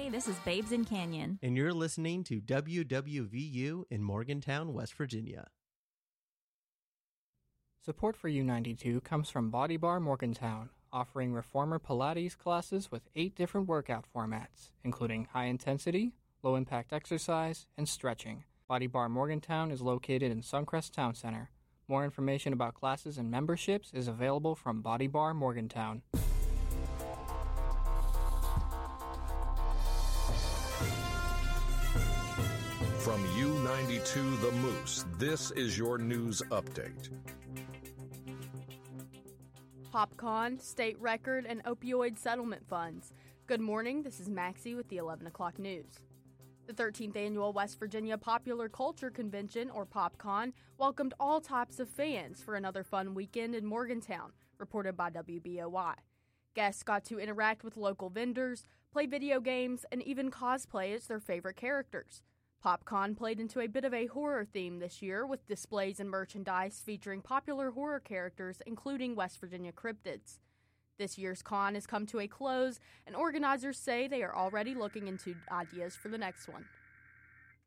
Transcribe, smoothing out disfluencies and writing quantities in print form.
Hey, this is Babes in Canyon. And you're listening to WWVU in Morgantown, West Virginia. Support for U92 comes from Body Bar Morgantown, offering reformer Pilates classes with 8 different workout formats, including high intensity, low impact exercise, and stretching. Body Bar Morgantown is located in Suncrest Town Center. More information about classes and memberships is available from Body Bar Morgantown. From U92 The Moose, this is your news update. PopCon, state record, and opioid settlement funds. Good morning, this is Maxie with the 11 o'clock news. The 13th Annual West Virginia Popular Culture Convention, or PopCon, welcomed all types of fans for another fun weekend in Morgantown, reported by WBOY. Guests got to interact with local vendors, play video games, and even cosplay as their favorite characters. PopCon played into a bit of a horror theme this year with displays and merchandise featuring popular horror characters, including West Virginia cryptids. This year's con has come to a close, and organizers say they are already looking into ideas for the next one.